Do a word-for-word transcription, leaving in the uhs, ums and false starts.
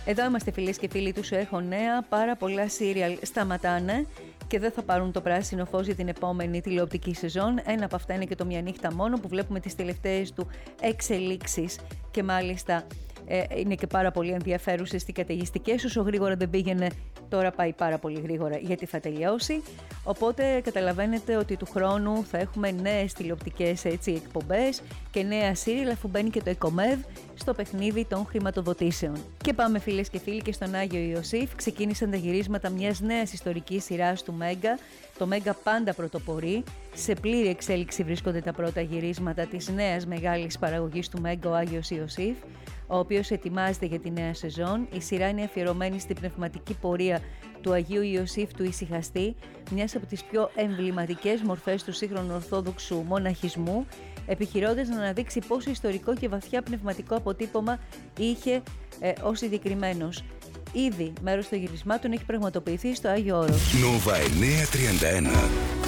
Εδώ είμαστε, φίλες και φίλοι του Σου Έχω Νέα. Πάρα πολλά σύριαλ σταματάνε και δεν θα πάρουν το πράσινο φως για την επόμενη τηλεοπτική σεζόν. Ένα από αυτά είναι και το Μια Νύχτα Μόνο, που βλέπουμε τις τελευταίες του εξελίξεις και μάλιστα ε, είναι και πάρα πολύ ενδιαφέρουσες και καταιγιστικές. Όσο γρήγορα δεν πήγαινε, τώρα πάει πάρα πολύ γρήγορα γιατί θα τελειώσει. Οπότε καταλαβαίνετε ότι του χρόνου θα έχουμε νέες τηλεοπτικές έτσι, εκπομπές και νέα σύριαλ, αφού μπαίνει και το ΕΚΟΜΕΔ στο παιχνίδι των χρηματοδοτήσεων. Και πάμε, φίλες και φίλοι, και στον Άγιο Ιωσήφ. Ξεκίνησαν τα γυρίσματα μιας νέας ιστορικής σειράς του Μέγκα. Το Μέγκα πάντα πρωτοπορεί. Σε πλήρη εξέλιξη βρίσκονται τα πρώτα γυρίσματα της νέας μεγάλης παραγωγής του Μέγκα, ο Άγιος Ιωσήφ, ο οποίος ετοιμάζεται για τη νέα σεζόν. Η σειρά είναι αφιερωμένη στην πνευματική πορεία του Αγίου Ιωσήφ του Ησυχαστή, μιας από τις πιο εμβληματικές μορφές του σύγχρονου ορθόδοξου μοναχισμού, επιχειρώντας να αναδείξει πόσο ιστορικό και βαθιά πνευματικό αποτύπωμα είχε ε, ο συγκεκριμένος. Ήδη μέρος των γυρισμάτων έχει πραγματοποιηθεί στο Άγιο Όρος. Νόβα εννιακόσια τριάντα ένα.